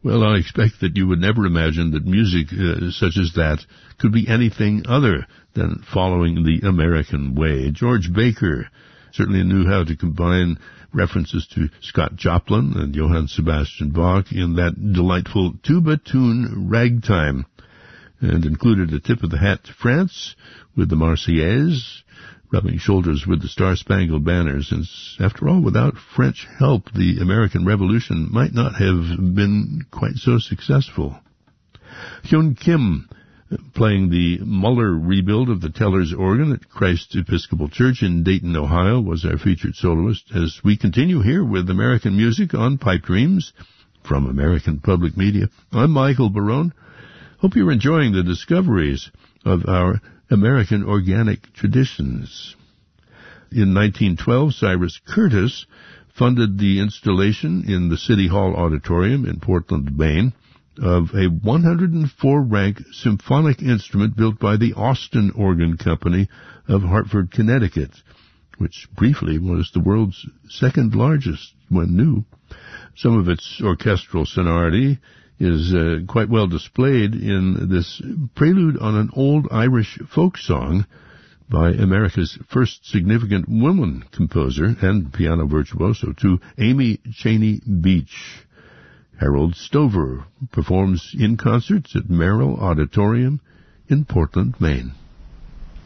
Well, I expect that you would never imagine that music such as that could be anything other than following the American way. George Baker certainly knew how to combine references to Scott Joplin and Johann Sebastian Bach in that delightful tuba tune Ragtime, and included a tip of the hat to France with the Marseillaise, rubbing shoulders with the Star-Spangled Banner, since, after all, without French help, the American Revolution might not have been quite so successful. Hyun Kim, playing the Muller rebuild of the Tellers organ at Christ Episcopal Church in Dayton, Ohio, was our featured soloist, as we continue here with American music on Pipe Dreams from American Public Media. I'm Michael Barone. Hope you're enjoying the discoveries of our American organic traditions. In 1912, Cyrus Curtis funded the installation in the City Hall Auditorium in Portland, Maine, of a 104-rank symphonic instrument built by the Austin Organ Company of Hartford, Connecticut, which briefly was the world's second largest when new. Some of its orchestral sonority is quite well displayed in this prelude on an old Irish folk song by America's first significant woman composer and piano virtuoso, to Amy Cheney Beach. Harold Stover performs in concerts at Merrill Auditorium in Portland, Maine.